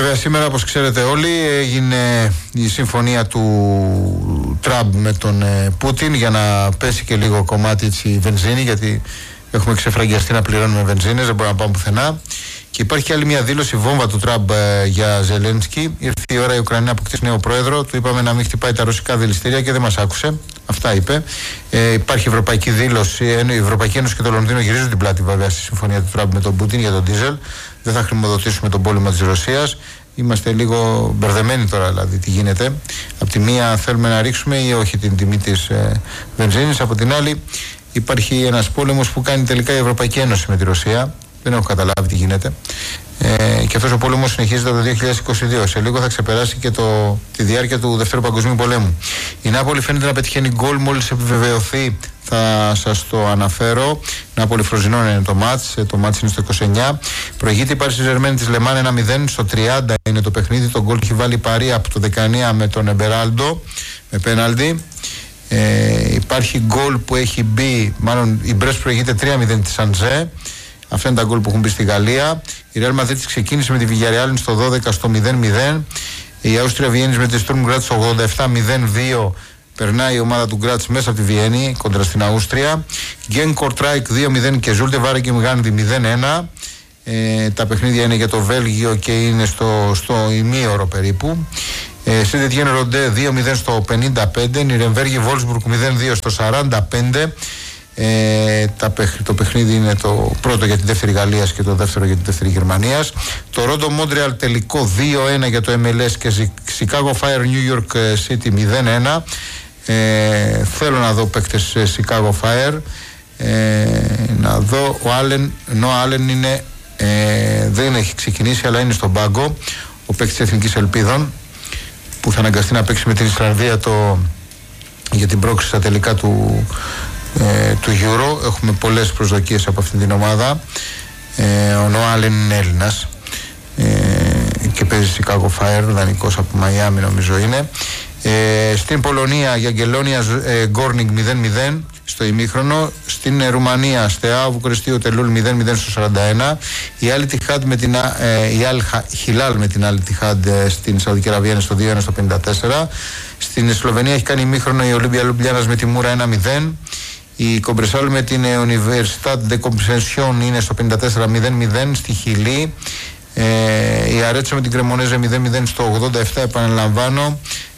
Βέβαια σήμερα, όπως ξέρετε όλοι, έγινε η συμφωνία του Τραμπ με τον Πούτιν για να πέσει και λίγο κομμάτι της βενζίνη, γιατί έχουμε ξεφραγιαστεί να πληρώνουμε βενζίνες, δεν μπορούμε να πάμε πουθενά. Και υπάρχει και άλλη μια δήλωση βόμβα του Τραμπ για Ζελένσκι. Ήρθε η ώρα η Ουκρανία να αποκτήσει νέο πρόεδρο. Του είπαμε να μην χτυπάει τα ρωσικά δηληστήρια και δεν μας άκουσε. Αυτά είπε. Υπάρχει ευρωπαϊκή δήλωση. Η Ευρωπαϊκή Ένωση και το Λονδίνο γυρίζουν την πλάτη βέβαια στη συμφωνία του Τραμπ με τον Πούτιν για τον ντίζελ. Δεν θα χρηματοδοτήσουμε τον πόλεμο της Ρωσίας. Είμαστε λίγο μπερδεμένοι τώρα, δηλαδή τι γίνεται. Από τη μία θέλουμε να ρίξουμε ή όχι την τιμή της βενζίνης. Από την άλλη υπάρχει ένας πόλεμος που κάνει τελικά η Ευρωπαϊκή Ένωση με τη Ρωσία. Δεν έχω καταλάβει τι γίνεται. Και αυτός ο πόλεμος συνεχίζεται το 2022. Σε λίγο θα ξεπεράσει και τη διάρκεια του Δευτέρου Παγκοσμίου Πολέμου. Η Νάπολη φαίνεται να πετυχαίνει γκολ μόλις επιβεβαιωθεί. Θα σας το αναφέρω. Νάπολη Φροζινών είναι το μάτς. Το μάτς είναι στο 29. Προηγείται η Πάρη Σεν-Ζερμέν της Λεμάν 1-0. Στο 30 είναι το παιχνίδι. Το γκολ έχει βάλει η Παρί από το 19 με τον Εμπεράλντο με πέναλτι. Υπάρχει γκολ που έχει μπει. Μάλλον η Μπρέσ προηγείται 3-0 της Αντζέ. Αυτά είναι τα γκολ που έχουν μπει στη Γαλλία. Η Real Madrid ξεκίνησε με τη Villarreal στο 12 στο 0-0. Η Αούστρια Βιέννης με τη Sturm Graz στο 87-0-2. Περνάει η ομάδα του Γκράτς μέσα από τη Βιέννη κόντρα στην Αούστρια. Γκεν Κορτράικ 2-0 και Ζούλτε Βάρεγκεμ Γάνδη 0-1. Τα παιχνίδια είναι για το Βέλγιο και είναι στο ημίωρο περίπου. Σεντετιέν Ροντέ 2-0 στο 55. Νιρεμβέργη Βόλσμπουργκ 0-2 στο 45. Το παιχνίδι είναι το πρώτο για τη δεύτερη Γαλλίας και το δεύτερο για τη δεύτερη Γερμανίας. Το Ρόντο Μόντρεαλ τελικό 2-1 για το MLS και Chicago Fire New York City 0-1. Θέλω να δω παίκτες Chicago Fire. Να δω ο Άλεν είναι δεν έχει ξεκινήσει αλλά είναι στον πάγκο, ο παίκτης της Εθνικής Ελπίδων που θα αναγκαστεί να παίξει με την Ισλανδία για την πρόκριση στα τελικά του Euro. Έχουμε πολλές προσδοκίες από αυτήν την ομάδα. Ο Νοάλεν είναι Έλληνας και παίζει Chicago Fire, δανεικός από Μαϊάμι νομίζω είναι. Στην Πολωνία για Γκελόνια Γκόρνιγκ 0-0 στο ημίχρονο. Στην Ρουμανία Στεά Βουκρεστίου Τελούλ 0-0 στο 41. Η Αλ Τιχάντ με την Χιλάλ με την Αλ Τιχάντ στην Σαουδική Αραβία είναι στο 2-1 στο 54. Στην Σλοβενία έχει κάνει ημίχρονο η Ολύμπια Λουμπλιάνας με τη Μούρα 1-0. Η Κομπρεσάλ με την Universitat de Compensation είναι στο 54-0-0 στη Χιλή. Η Αρέτσο με την Κρεμονέζε 0-0 στο 87, επαναλαμβάνω.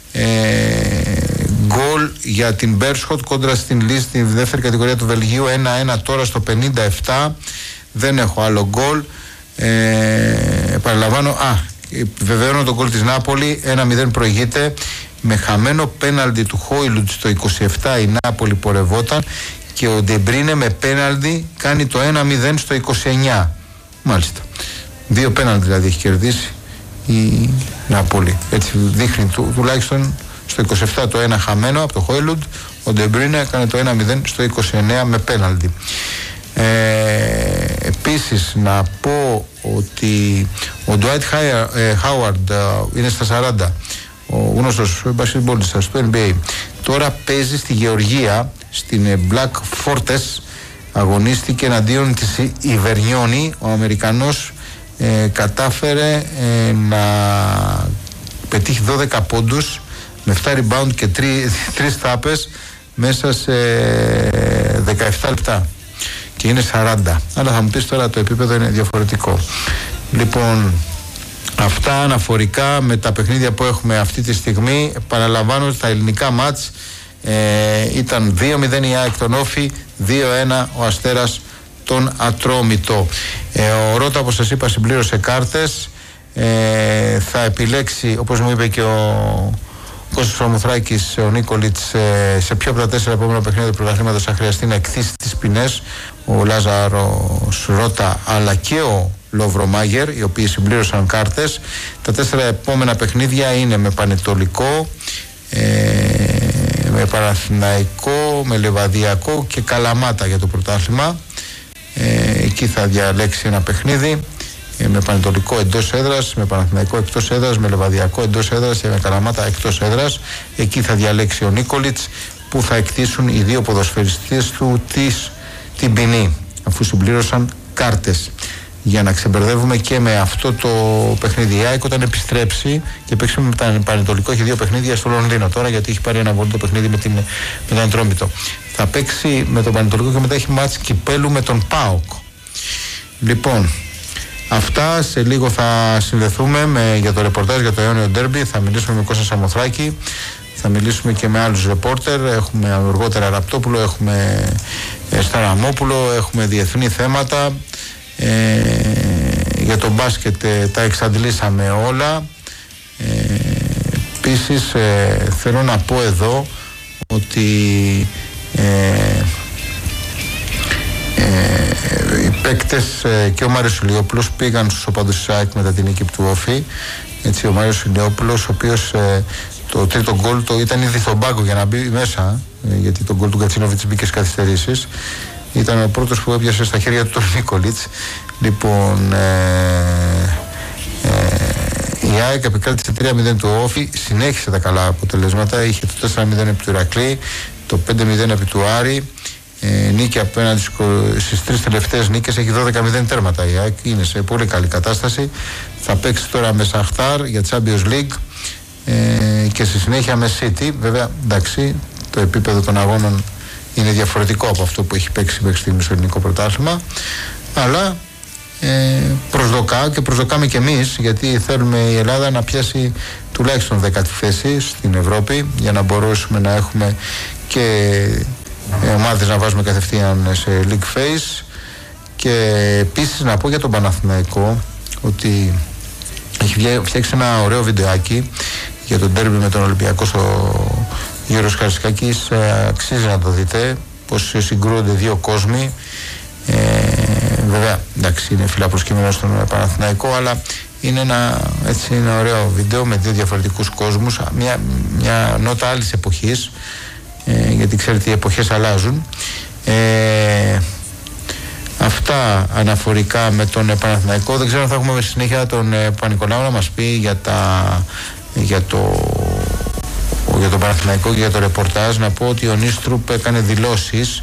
Γκολ για την Μπέρσχοτ κόντρα στην Λίσ, τη δεύτερη κατηγορία του Βελγίου 1-1 τώρα στο 57. Δεν έχω άλλο γκολ. Επαναλαμβάνω, βεβαιώνω τον γκολ της Νάπολη, 1-0 προηγείται με χαμένο πέναλτι του Χόιλουντ στο 27. Η Νάπολη πορευόταν και ο Ντεμπρίνε με πέναλτι κάνει το 1-0 στο 29. Μάλιστα, 2 πέναλτι δηλαδή έχει κερδίσει η Νάπολη. Έτσι δείχνει τουλάχιστον στο 27 το 1 χαμένο από το Χόιλουντ. Ο Ντεμπρίνε έκανε το 1-0 στο 29 με πέναλτι. Επίσης να πω ότι ο Ντουάιτ Χάουαρντ είναι στα 40, ο γνωστός μπασκετμπολίστας του NBA, τώρα παίζει στη Γεωργία στην Black Fortress, αγωνίστηκε εναντίον της Ιβερνιόνη. Ο Αμερικανός κατάφερε να πετύχει 12 πόντους με 7 rebound και 3 τάπες μέσα σε 17 λεπτά και είναι 40. Αλλά θα μου πεις τώρα το επίπεδο είναι διαφορετικό. Λοιπόν, αυτά αναφορικά με τα παιχνίδια που έχουμε αυτή τη στιγμή. Παραλαμβάνω στα ελληνικά μάτς ήταν 2-0 η ΑΕΚ τον Όφη, 2-1 ο Αστέρας τον Ατρόμητο. Ο Ρώτα, όπως σας είπα, συμπλήρωσε κάρτες. Θα επιλέξει, όπως μου είπε και ο Κώστας Φραμουθράκης, ο Νίκολιτς, σε ποιο από τα 4 επόμενα παιχνίδια του πρωταθλήματος θα χρειαστεί να εκθίσει τις ποινές, ο Λάζαρος Ρώτα αλλά και ο Λόβρο Μάγερ, οι οποίοι συμπλήρωσαν κάρτες. Τα 4 επόμενα παιχνίδια είναι με Πανετολικό, με Παναθηναϊκό, με Λεβαδιακό και Καλαμάτα για το πρωτάθλημα. Εκεί θα διαλέξει ένα παιχνίδι, με Πανετολικό εντός έδρας, με Παναθηναϊκό εκτός έδρας, με Λεβαδιακό εντός έδρας και με Καλαμάτα εκτός έδρας. Εκεί θα διαλέξει ο Νίκολιτς, που θα εκτίσουν οι 2 ποδοσφαιριστές του την ποινή, αφού συμπλήρωσαν κάρτες. για να ξεμπερδεύουμε και με αυτό το παιχνίδι. Η ΑΕΚ όταν επιστρέψει και παίξει με τον Πανετολικό, έχει 2 παιχνίδια στο Λονδίνο τώρα, γιατί έχει πάρει ένα βολτό παιχνίδι με τον Ατρόμητο. Θα παίξει με τον Πανετολικό και μετά έχει μάτς κυπέλου με τον ΠΑΟΚ. Λοιπόν, αυτά, σε λίγο θα συνδεθούμε για το ρεπορτάζ για το Αιώνιο Ντέρμπι. Θα μιλήσουμε με Κώστα Σαμοθράκη, θα μιλήσουμε και με άλλους ρεπόρτερ. Έχουμε αργότερα Ραπτόπουλο, έχουμε Σταραμόπουλο, έχουμε διεθνή θέματα. Για το μπάσκετ τα εξαντλήσαμε όλα. Επίσης θέλω να πω εδώ ότι οι παίκτες και ο Μάριος Ηλιόπουλος πήγαν στους οπαδούς της ΑΕΚ μετά την νίκη του Όφη. Έτσι, ο Μάριος Ηλιόπουλος, ο οποίος το τρίτο γκολ ήταν ήδη στον πάγκο για να μπει μέσα, γιατί το γκολ του Γκατσίνοβιτς μπήκε στις καθυστερήσεις. Ήταν ο πρώτος που έπιασε στα χέρια του τον Νίκολιτς. Λοιπόν, η ΑΕΚ επικράτησε 3-0 του Όφη, συνέχισε τα καλά αποτελέσματα. Είχε το 4-0 επί του Ηρακλή, το 5-0 επί του Άρη. Νίκη απέναντι στις 3 τελευταίες νίκες, έχει 12-0 τέρματα. Η ΑΕΚ είναι σε πολύ καλή κατάσταση. Θα παίξει τώρα με Σαχτάρ για Champions League και στη συνέχεια με City. Βέβαια, εντάξει, το επίπεδο των αγώνων είναι διαφορετικό από αυτό που έχει παίξει μέχρι στιγμής στο ελληνικό πρωτάθλημα, αλλά προσδοκάμε και εμείς, γιατί θέλουμε η Ελλάδα να πιάσει τουλάχιστον 10η θέση στην Ευρώπη, για να μπορέσουμε να έχουμε και ομάδες να βάζουμε κατευθείαν σε league phase. Και επίσης να πω για τον Παναθηναϊκό ότι έχει φτιάξει ένα ωραίο βιντεάκι για τον ντέρμπι με τον Ολυμπιακό στο Γιώργος Χαρισκάκης. Αξίζει να το δείτε πως συγκρούονται 2 κόσμοι. Βέβαια, εντάξει, είναι φιλαπροσκύμενο στον Παναθηναϊκό, αλλά είναι ένα ωραίο βίντεο με 2 διαφορετικούς κόσμους, μια νότα άλλης εποχής, γιατί ξέρετε οι εποχές αλλάζουν. Αυτά αναφορικά με τον Παναθηναϊκό. Δεν ξέρω αν θα έχουμε συνέχεια τον Παπα-Νικολάου να μας πει για τον Παναθηναϊκό και για το ρεπορτάζ. Να πω ότι ο Νίστρουπ έκανε δηλώσεις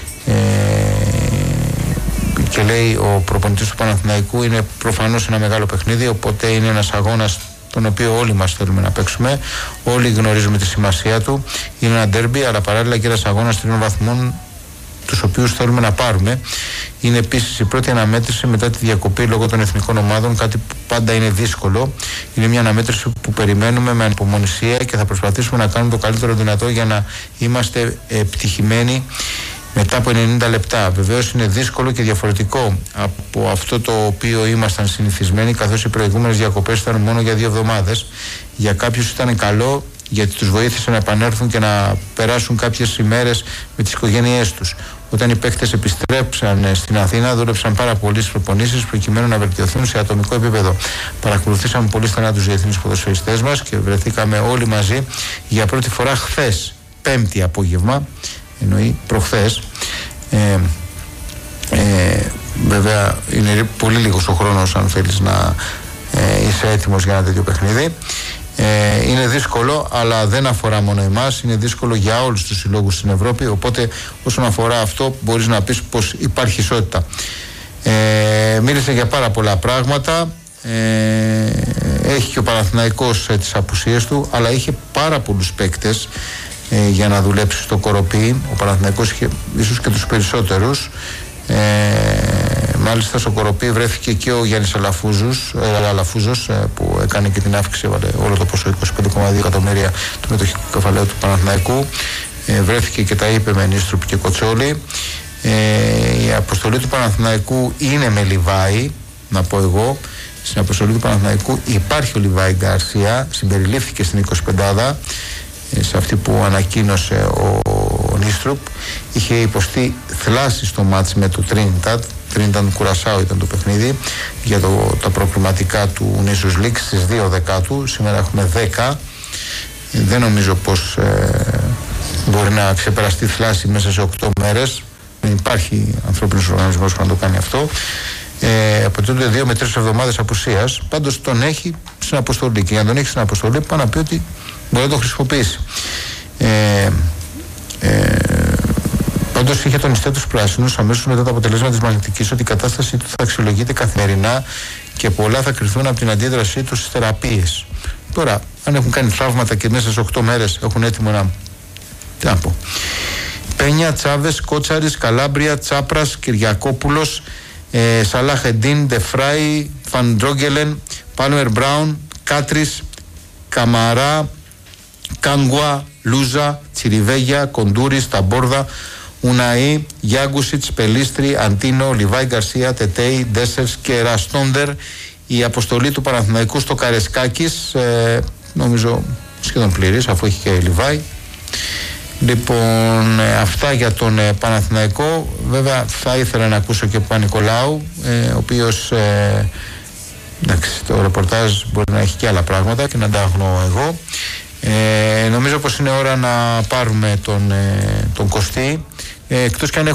και λέει ο προπονητής του Παναθηναϊκού είναι προφανώς ένα μεγάλο παιχνίδι, οπότε είναι ένας αγώνας τον οποίο όλοι μας θέλουμε να παίξουμε, όλοι γνωρίζουμε τη σημασία του, είναι ένα ντέρμπι, αλλά παράλληλα και ένας αγώνας 3 βαθμών τους οποίους θέλουμε να πάρουμε. Είναι επίσης η πρώτη αναμέτρηση μετά τη διακοπή λόγω των εθνικών ομάδων, κάτι που πάντα είναι δύσκολο. Είναι μια αναμέτρηση που περιμένουμε με ανυπομονησία και θα προσπαθήσουμε να κάνουμε το καλύτερο δυνατό για να είμαστε επιτυχημένοι μετά από 90 λεπτά. Βεβαίως είναι δύσκολο και διαφορετικό από αυτό το οποίο ήμασταν συνηθισμένοι, καθώς οι προηγούμενες διακοπές ήταν μόνο για 2 εβδομάδες. Για κάποιους ήταν καλό, γιατί τους βοήθησε να επανέλθουν και να περάσουν κάποιες ημέρες με τις οικογένειές τους. Όταν οι παίκτες επιστρέψαν στην Αθήνα, δούλεψαν πάρα πολύ στις προπονήσεις προκειμένου να βελτιωθούν σε ατομικό επίπεδο. Παρακολουθήσαμε πολύ στενά τους διεθνείς ποδοσφαιριστές μας και βρεθήκαμε όλοι μαζί για πρώτη φορά χθες, 5η απόγευμα, εννοεί προχθές. Βέβαια είναι πολύ λίγος ο χρόνος αν θέλεις να είσαι έτοιμος για ένα τέτοιο παιχνίδι. Είναι δύσκολο, αλλά δεν αφορά μόνο εμάς, είναι δύσκολο για όλους τους συλλόγους στην Ευρώπη, οπότε όσον αφορά αυτό μπορείς να πεις πως υπάρχει ισότητα. Μίλησε για πάρα πολλά πράγματα, έχει και ο Παναθηναϊκός τις απουσίες του, αλλά είχε πάρα πολλούς παίκτες για να δουλέψει στο Κοροπή. Ο Παναθηναϊκός είχε ίσως και τους περισσότερους. Μάλιστα στο Κοροπή βρέθηκε και ο Γιάννης Αλαφούζος που έκανε και την αύξηση, έβαλε όλο το ποσό 25,2 εκατομμύρια του μετοχικού κεφαλαίου του Παναθηναϊκού. Βρέθηκε και τα είπε με Νίστρουπ και Κοτσόλη. Η αποστολή του Παναθηναϊκού είναι με Λιβάη, να πω εγώ. Στην αποστολή του Παναθηναϊκού υπάρχει ο Λιβάη Γκαρσία, συμπεριλήφθηκε στην 25η, σε αυτή που ανακοίνωσε ο Νίστρουπ. Είχε υποστεί θλάση στο μάτς με το Τρίνινταντ Κουρασάου ήταν το παιχνίδι για τα προκριματικά του Nations League στις 2 Δεκάτου. Σήμερα έχουμε 10. Δεν νομίζω πως μπορεί να ξεπεραστεί θλάση μέσα σε 8 μέρες. Δεν υπάρχει ανθρώπινος οργανισμός που να το κάνει αυτό. Αποτελούνται 2 με 3 εβδομάδες απουσίας. Πάντως τον έχει στην αποστολή, και για να τον έχει στην αποστολή πάει να πει ότι μπορεί να το χρησιμοποιήσει. Όντως είχε τονιστεί τους πράσινους αμέσως μετά το αποτελέσμα της μαγνητικής ότι η κατάστασή του θα αξιολογείται καθημερινά και πολλά θα κρυθούν από την αντίδρασή τους στις θεραπείες. Τώρα, αν έχουν κάνει τραύματα και μέσα σε 8 μέρες έχουν έτοιμο να. Τι να πω. Πένια, Τσάβες, Κότσαρης, Καλάμπρια, Τσάπρας, Κυριακόπουλος, Σαλάχ Εντίν, Ντεφράι, Φαντρόγγελεν, Πάλμερ Μπράουν, Κάτρις, Καμαρά, Κάγκουα, Λούζα, Τσιριβέγια, Κοντούρης, Ταμπόρδα, Ουναή, Γιάγκουσιτς, Πελίστρη, Αντίνο, Λιβάη Γκαρσία, Τετέι, Ντέσσερς και Ραστόντερ. Η αποστολή του Παναθηναϊκού στο Καρεσκάκης, νομίζω σχεδόν πλήρης, αφού έχει και Λιβάη. Λοιπόν, αυτά για τον Παναθηναϊκό. Βέβαια θα ήθελα να ακούσω και Παπα-Νικολάου, ο οποίος εντάξει, το ρεπορτάζ μπορεί να έχει και άλλα πράγματα και να τα αγνοώ εγώ. Νομίζω πως είναι ώρα να πάρουμε τον Κωστή, εκτός και αν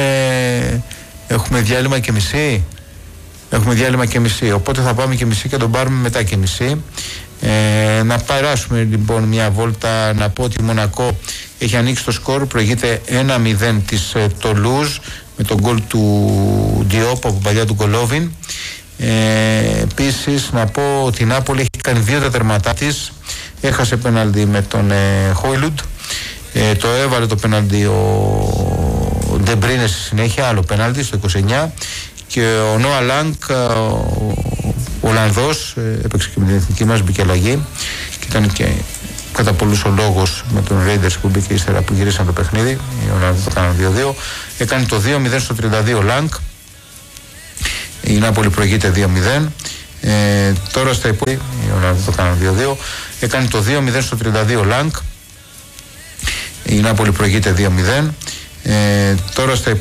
έχουμε διάλειμμα και μισή. Έχουμε διάλειμμα και μισή, οπότε θα πάμε και μισή και τον πάρουμε μετά και μισή. Να περάσουμε λοιπόν μια βόλτα. Να πω ότι η Μονακό έχει ανοίξει το σκορ, προηγείται 1-0 της Τολούζ με τον γκολ του Διόπ από παλιά του Γκολόβιν. Επίσης να πω ότι η Νάπολη έχει κάνει 2 τα τερματά της. Έχασε πέναλτι με τον Χόιλουντ, το έβαλε το πέναλτι ο Ντεμπρίνε στη συνέχεια, άλλο πέναλτι στο 29, και ο Νόα Λάνκ, ο Ολλανδός, έπαιξε και με την εθνική μας, μπήκε αλλαγή και ήταν και κατά πολλούς ο λόγος με τον Ρέιντερς που μπήκε ύστερα που γυρίσαν το παιχνίδι. Οι Ολλανδοί το κάναν 2-2, έκανε το 2-0 στο 32 ο Λάνκ, η Νάπολη προηγείται 2-0. Τώρα στα υπόλοιπα, οι Ολλανδοί το κάναν 2-2, έκανε το 2-0 στο 32 Λάνκ, η Νάπολη προηγείται 2-0. Τώρα στα